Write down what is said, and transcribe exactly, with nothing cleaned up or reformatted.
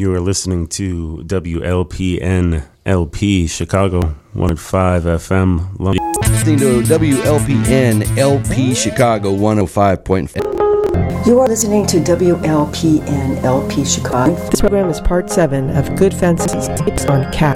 You are listening to W L P N L P Chicago one oh five F M. Listening to W L P N L P Chicago one oh five point five. You are listening to W L P N L P Chicago. This program is part seven of Good Fancy Tips on Cat.